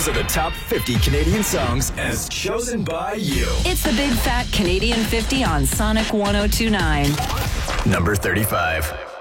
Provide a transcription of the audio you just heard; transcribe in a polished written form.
These are the top 50 Canadian songs as chosen by you. It's the Big Fat Canadian 50 on Sonic 102.9. Number 35.